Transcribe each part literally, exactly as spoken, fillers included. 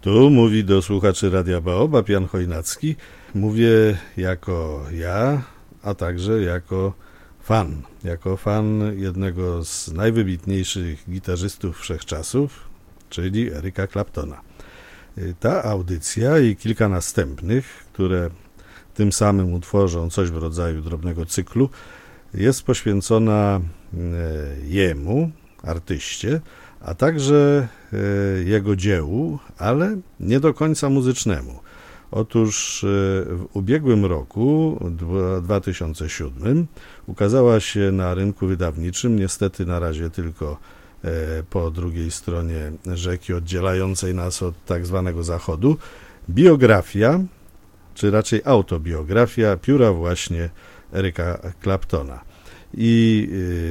Tu mówi do słuchaczy Radia Baobab Jan Chojnacki. Mówię jako ja, a także jako fan. Jako fan jednego z najwybitniejszych gitarzystów wszechczasów, czyli Erica Claptona. Ta audycja i kilka następnych, które tym samym utworzą coś w rodzaju drobnego cyklu, jest poświęcona jemu, artyście, a także jego dziełu, ale nie do końca muzycznemu. Otóż w ubiegłym roku, dwa tysiące siódmym, ukazała się na rynku wydawniczym, niestety na razie tylko po drugiej stronie rzeki oddzielającej nas od tak zwanego Zachodu, biografia, czy raczej autobiografia pióra właśnie Erica Claptona. I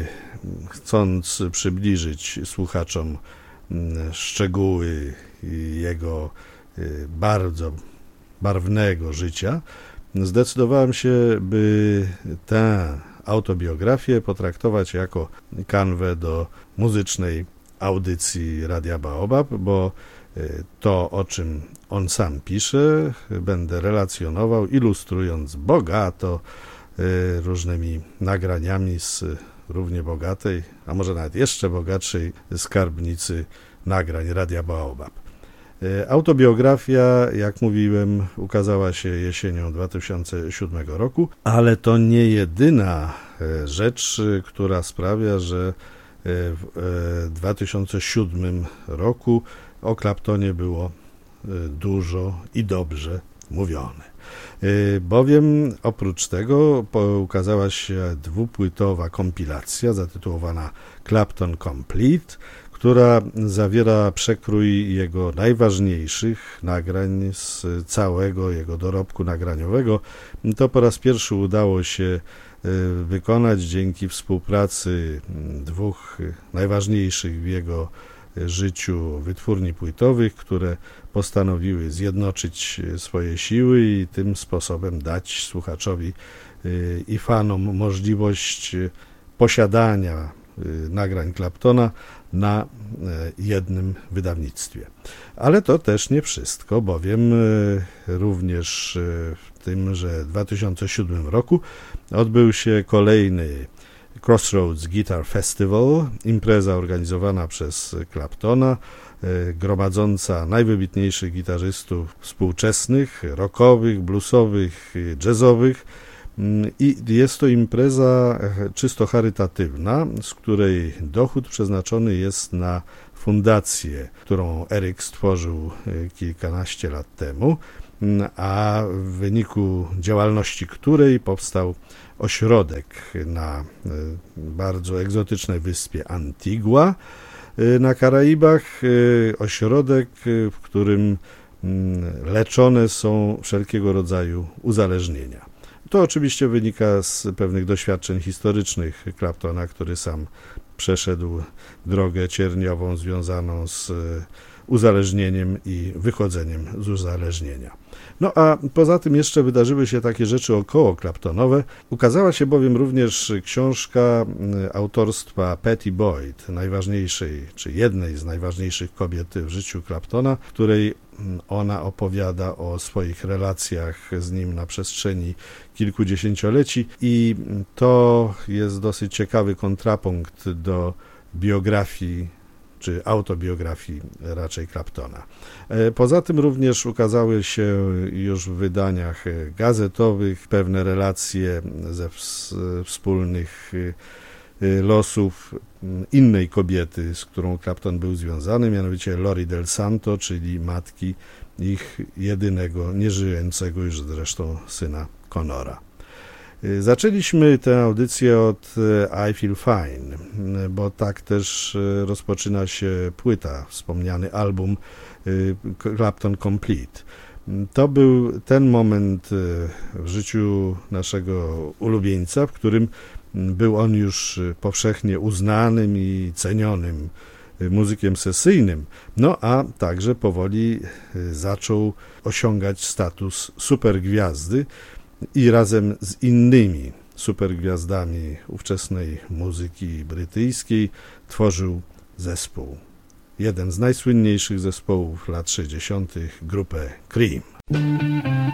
chcąc przybliżyć słuchaczom szczegóły jego bardzo barwnego życia, zdecydowałem się, by tę autobiografię potraktować jako kanwę do muzycznej audycji Radia Baobab, bo to, o czym on sam pisze, będę relacjonował, ilustrując bogato różnymi nagraniami z równie bogatej, a może nawet jeszcze bogatszej skarbnicy nagrań Radia Baobab. Autobiografia, jak mówiłem, ukazała się jesienią dwa tysiące siódmego roku, ale to nie jedyna rzecz, która sprawia, że w dwa tysiące siódmym roku o Claptonie było dużo i dobrze mówione. Bowiem oprócz tego ukazała się dwupłytowa kompilacja zatytułowana Clapton Complete, która zawiera przekrój jego najważniejszych nagrań z całego jego dorobku nagraniowego. To po raz pierwszy udało się wykonać dzięki współpracy dwóch najważniejszych w jego życiu wytwórni płytowych, które postanowiły zjednoczyć swoje siły i tym sposobem dać słuchaczowi i fanom możliwość posiadania nagrań Claptona na jednym wydawnictwie. Ale to też nie wszystko, bowiem również w tymże dwa tysiące siódmym roku odbył się kolejny Crossroads Guitar Festival, impreza organizowana przez Claptona, gromadząca najwybitniejszych gitarzystów współczesnych, rockowych, bluesowych, jazzowych. I jest to impreza czysto charytatywna, z której dochód przeznaczony jest na fundację, którą Eric stworzył kilkanaście lat temu, a w wyniku działalności której powstał ośrodek na bardzo egzotycznej wyspie Antigua na Karaibach, ośrodek, w którym leczone są wszelkiego rodzaju uzależnienia. To oczywiście wynika z pewnych doświadczeń historycznych Claptona, który sam przeszedł drogę cierniową związaną z uzależnieniem i wychodzeniem z uzależnienia. No a poza tym jeszcze wydarzyły się takie rzeczy około Claptonowe. Ukazała się bowiem również książka autorstwa Pattie Boyd, najważniejszej, czy jednej z najważniejszych kobiet w życiu Claptona, w której ona opowiada o swoich relacjach z nim na przestrzeni kilkudziesięcioleci i to jest dosyć ciekawy kontrapunkt do biografii czy autobiografii raczej Claptona. Poza tym również ukazały się już w wydaniach gazetowych pewne relacje ze wspólnych losów innej kobiety, z którą Clapton był związany, mianowicie Lori Del Santo, czyli matki ich jedynego, nieżyjącego już zresztą syna Conora. Zaczęliśmy tę audycję od I Feel Fine, bo tak też rozpoczyna się płyta, wspomniany album Clapton Complete. To był ten moment w życiu naszego ulubieńca, w którym był on już powszechnie uznanym i cenionym muzykiem sesyjnym, no a także powoli zaczął osiągać status supergwiazdy i razem z innymi supergwiazdami ówczesnej muzyki brytyjskiej tworzył zespół. jeden z najsłynniejszych zespołów lat sześćdziesiątych, grupę Cream.